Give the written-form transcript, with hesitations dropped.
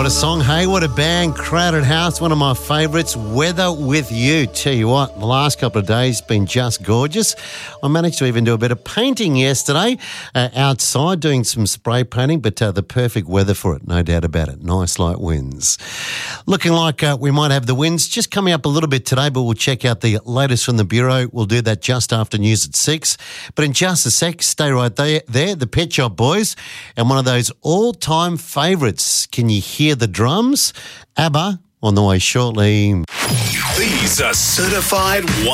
What a song, hey, what a band. Crowded House, one of my favourites. Weather with You. Tell you what, the last couple of days been just gorgeous. I managed to even do a bit of painting yesterday outside, doing some spray painting, but the perfect weather for it, no doubt about it. Nice light winds. Looking like we might have the winds just coming up a little bit today, but we'll check out the latest from the Bureau. We'll do that just after news at 6. But in just a sec, stay right there, the Pet Shop Boys, and one of those all-time favourites. Can you hear the drums? ABBA on the way shortly. These are certified